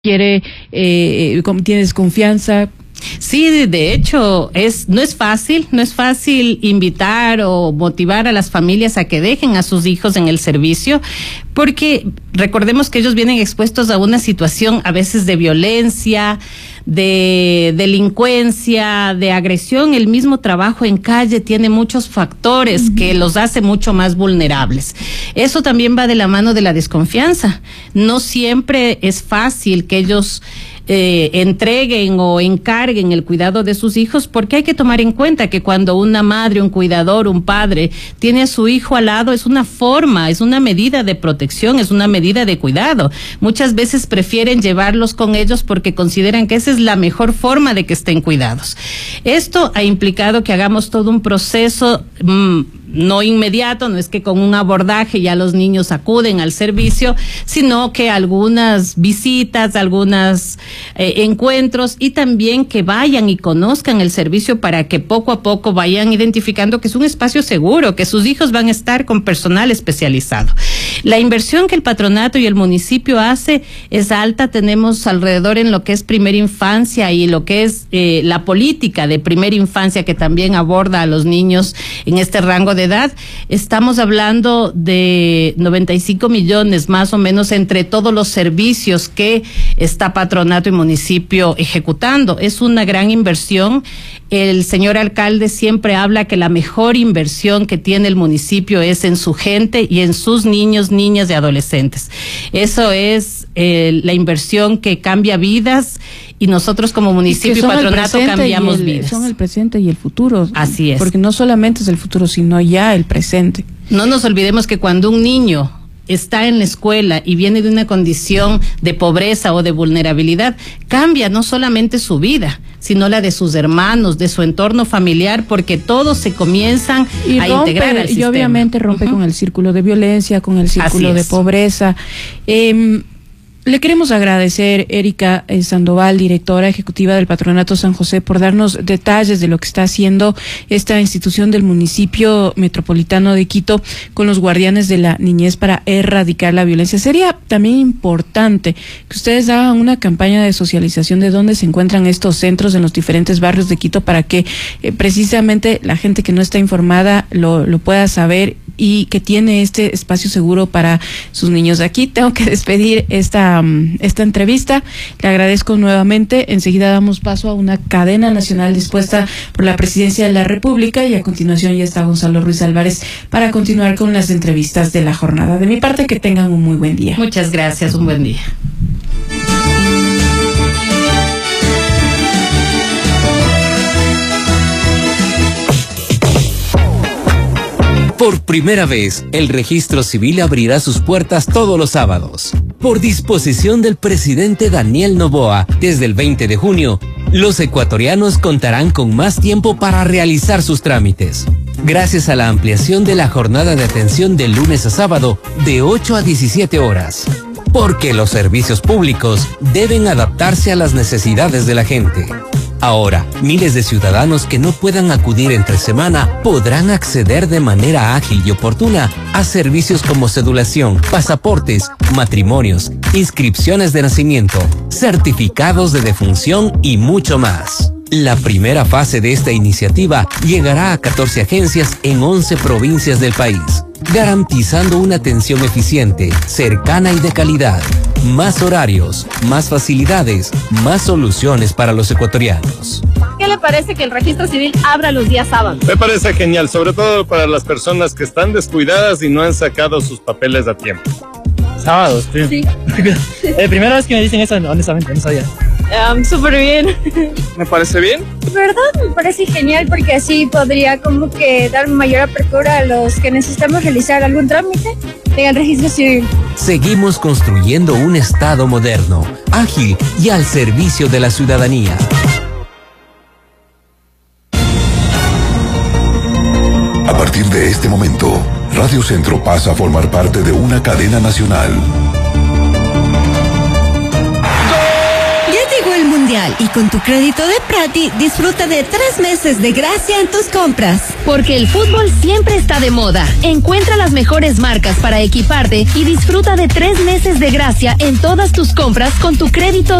quiere, tienes confianza. Sí, de hecho, no es fácil invitar o motivar a las familias a que dejen a sus hijos en el servicio, porque recordemos que ellos vienen expuestos a una situación a veces de violencia, de delincuencia, de agresión. El mismo trabajo en calle tiene muchos factores que los hace mucho más vulnerables. Eso también va de la mano de la desconfianza. No siempre es fácil que ellos entreguen o encarguen el cuidado de sus hijos, porque hay que tomar en cuenta que cuando una madre, un cuidador, un padre tiene a su hijo al lado, es una forma, es una medida de protección, es una medida de cuidado. Muchas veces prefieren llevarlos con ellos porque consideran que esa es la mejor forma de que estén cuidados. Esto ha implicado que hagamos todo un proceso no inmediato, no es que con un abordaje ya los niños acuden al servicio, sino que algunas visitas, algunos encuentros, y también que vayan y conozcan el servicio para que poco a poco vayan identificando que es un espacio seguro, que sus hijos van a estar con personal especializado. La inversión que el patronato y el municipio hace es alta. Tenemos alrededor en lo que es primera infancia y lo que es la política de primera infancia, que también aborda a los niños en este rango de edad. Estamos hablando de 95 millones más o menos entre todos los servicios que está patronato y municipio ejecutando. Es una gran inversión. El señor alcalde siempre habla que la mejor inversión que tiene el municipio es en su gente y en sus niños, niñas y adolescentes. Eso es la inversión que cambia vidas, y nosotros como municipio y patronato cambiamos vidas. Son el presente y el futuro. Así es. Porque no solamente es el futuro, sino ya el presente. No nos olvidemos que cuando un niño está en la escuela y viene de una condición de pobreza o de vulnerabilidad, cambia no solamente su vida, sino la de sus hermanos, de su entorno familiar, porque todos se comienzan a integrar al sistema. Y obviamente rompe con el círculo de violencia, con el círculo de pobreza. Le queremos agradecer, Erika Sandoval, directora ejecutiva del Patronato San José, por darnos detalles de lo que está haciendo esta institución del municipio metropolitano de Quito con los guardianes de la niñez para erradicar la violencia. Sería también importante que ustedes hagan una campaña de socialización de dónde se encuentran estos centros en los diferentes barrios de Quito, para que precisamente la gente que no está informada lo pueda saber, y que tiene este espacio seguro para sus niños. Aquí tengo que despedir esta entrevista. Le agradezco nuevamente. Enseguida damos paso a una cadena nacional dispuesta por la Presidencia de la República, y a continuación ya está Gonzalo Ruiz Álvarez para continuar con las entrevistas de la jornada. De mi parte, que tengan un muy buen día. Muchas gracias, un buen día. Por primera vez, el registro civil abrirá sus puertas todos los sábados. Por disposición del presidente Daniel Noboa, desde el 20 de junio, los ecuatorianos contarán con más tiempo para realizar sus trámites. Gracias a la ampliación de la jornada de atención de lunes a sábado, de 8 a 17 horas. Porque los servicios públicos deben adaptarse a las necesidades de la gente. Ahora, miles de ciudadanos que no puedan acudir entre semana podrán acceder de manera ágil y oportuna a servicios como cedulación, pasaportes, matrimonios, inscripciones de nacimiento, certificados de defunción y mucho más. La primera fase de esta iniciativa llegará a 14 agencias en 11 provincias del país, garantizando una atención eficiente, cercana y de calidad. Más horarios, más facilidades, más soluciones para los ecuatorianos. ¿Qué le parece que el registro civil abra los días sábados? Me parece genial, sobre todo para las personas que están descuidadas y no han sacado sus papeles a tiempo. Sábados, sí. Primera vez que me dicen eso, honestamente, no sabía. Súper bien. ¿Me parece bien? ¿Verdad? Me parece genial, porque así podría como que dar mayor apertura a los que necesitamos realizar algún trámite en el registro civil. Seguimos construyendo un Estado moderno, ágil y al servicio de la ciudadanía. A partir de este momento, Radio Centro pasa a formar parte de una cadena nacional. Ya llegó el Mundial Nacional. Y con tu crédito de Prati, disfruta de 3 meses de gracia en tus compras. Porque el fútbol siempre está de moda. Encuentra las mejores marcas para equiparte y disfruta de 3 meses de gracia en todas tus compras con tu crédito